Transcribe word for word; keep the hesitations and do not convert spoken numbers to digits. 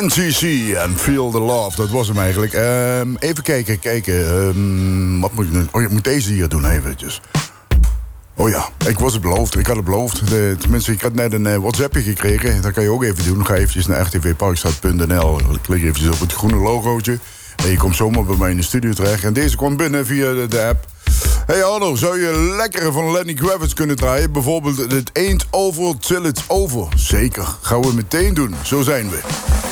N C C en Feel the Love, dat was hem eigenlijk. Um, even kijken, kijken. Um, wat moet ik nu? Oh, ik moet deze hier doen eventjes. Oh ja, ik was het beloofd. Ik had het beloofd. De, tenminste, ik had net een uh, WhatsAppje gekregen. Dat kan je ook even doen. Ga eventjes naar r t v parkstad punt n l. Klik eventjes op het groene logootje. En je komt zomaar bij mij in de studio terecht. En deze kwam binnen via de, de app. Hey Arno, zou je lekkere van Lenny Kravitz kunnen draaien? Bijvoorbeeld het Ain't Over Till It's Over. Zeker, gaan we meteen doen. Zo zijn we.